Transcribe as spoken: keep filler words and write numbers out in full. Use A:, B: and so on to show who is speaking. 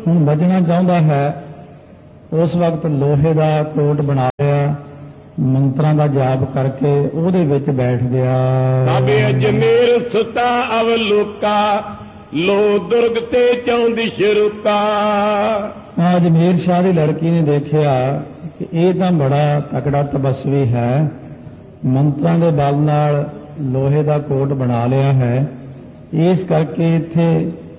A: ਹੁਣ ਬਚਣਾ ਚਾਹੁੰਦਾ ਹੈ। ਉਸ ਵਕਤ ਲੋਹੇ ਦਾ ਕੋਟ ਬਣਾ ਲਿਆ, ਮੰਤਰਾਂ ਦਾ ਜਾਪ ਕਰਕੇ ਉਹਦੇ ਵਿੱਚ ਬੈਠ ਗਿਆ।
B: ਸਾਬੇ ਅਜਮੇਰ ਸੁਤਾ ਅਵਲੋਕਾ, ਲੋ ਦੁਰਗ ਤੇ ਚੌਂਦੀ ਸ਼ਰੂਕਾ।
A: ਅਜਮੇਰ ਸ਼ਾਹ ਦੀ ਲੜਕੀ ਨੇ ਦੇਖਿਆ ਕਿ ਇਹ ਤਾਂ ਬੜਾ ਤਕੜਾ ਤਪਸਵੀ ਹੈ, ਮੰਤਰਾਂ ਦੇ ਬਲ ਨਾਲ ਲੋਹੇ ਦਾ ਕੋਟ ਬਣਾ ਲਿਆ ਹੈ, ਇਸ ਕਰਕੇ ਇੱਥੇ